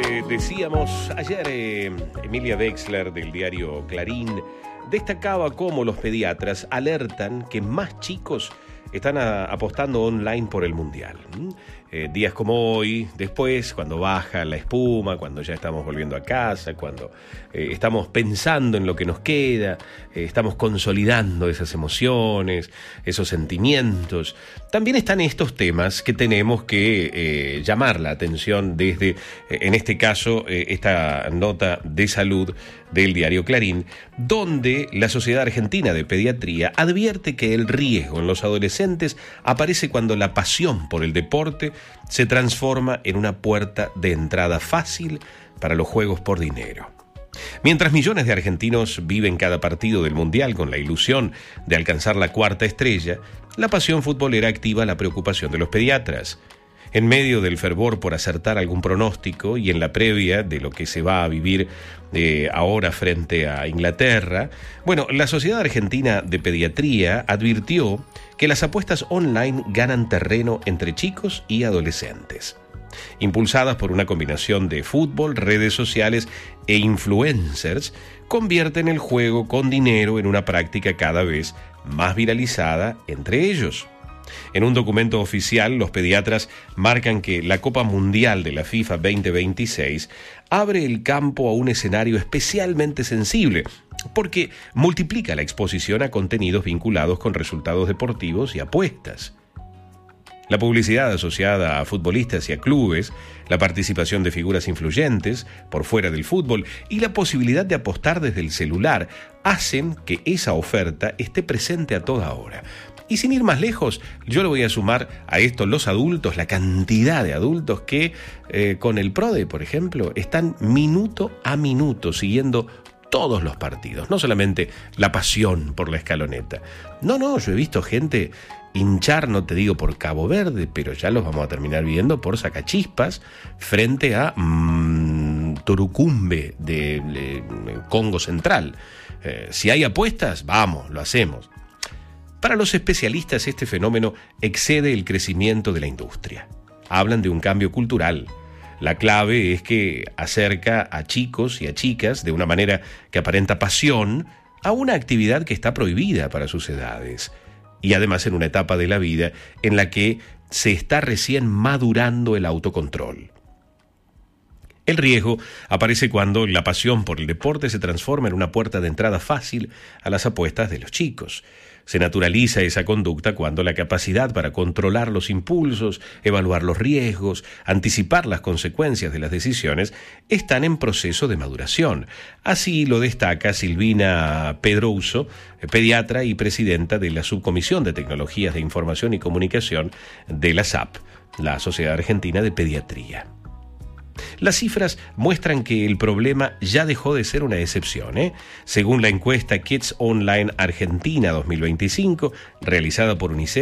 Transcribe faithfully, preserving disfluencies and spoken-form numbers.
que decíamos ayer, eh, Emilia Wexler del diario Clarín destacaba cómo los pediatras alertan que más chicos están a, apostando online por el Mundial. ¿Mm? Eh, días como hoy, después, cuando baja la espuma, cuando ya estamos volviendo a casa, cuando eh, estamos pensando en lo que nos queda, eh, estamos consolidando esas emociones, esos sentimientos. También están estos temas que tenemos que eh, llamar la atención desde, eh, en este caso, eh, esta nota de salud del diario Clarín, donde la Sociedad Argentina de Pediatría advierte que el riesgo en los adolescentes aparece cuando la pasión por el deporte se transforma en una puerta de entrada fácil para los juegos por dinero. Mientras millones de argentinos viven cada partido del Mundial con la ilusión de alcanzar la cuarta estrella, la pasión futbolera activa la preocupación de los pediatras. En medio del fervor por acertar algún pronóstico y en la previa de lo que se va a vivir eh, ahora frente a Inglaterra, bueno, la Sociedad Argentina de Pediatría advirtió que las apuestas online ganan terreno entre chicos y adolescentes. Impulsadas por una combinación de fútbol, redes sociales e influencers, convierten el juego con dinero en una práctica cada vez más viralizada entre ellos. En un documento oficial, los pediatras marcan que la Copa Mundial de la FIFA veinte veintiséis abre el campo a un escenario especialmente sensible, porque multiplica la exposición a contenidos vinculados con resultados deportivos y apuestas. La publicidad asociada a futbolistas y a clubes, la participación de figuras influyentes por fuera del fútbol y la posibilidad de apostar desde el celular hacen que esa oferta esté presente a toda hora. Y sin ir más lejos, yo le voy a sumar a esto los adultos, la cantidad de adultos que eh, con el PRODE, por ejemplo, están minuto a minuto siguiendo todos los partidos, no solamente la pasión por la escaloneta. No, no, yo he visto gente hinchar, no te digo por Cabo Verde, pero ya los vamos a terminar viendo por Sacachispas frente a mmm, Torucumbe de, de, de Congo Central. Eh, si hay apuestas, vamos, lo hacemos. Para los especialistas, este fenómeno excede el crecimiento de la industria. Hablan de un cambio cultural. La clave es que acerca a chicos y a chicas de una manera que aparenta pasión a una actividad que está prohibida para sus edades. Y además en una etapa de la vida en la que se está recién madurando el autocontrol. El riesgo aparece cuando la pasión por el deporte se transforma en una puerta de entrada fácil a las apuestas de los chicos. Se naturaliza esa conducta cuando la capacidad para controlar los impulsos, evaluar los riesgos, anticipar las consecuencias de las decisiones están en proceso de maduración. Así lo destaca Silvina Pedrouso, pediatra y presidenta de la Subcomisión de Tecnologías de Información y Comunicación de la S A P, la Sociedad Argentina de Pediatría. Las cifras muestran que el problema ya dejó de ser una excepción, ¿eh? Según la encuesta Kids Online Argentina dos mil veinticinco, realizada por UNICEF,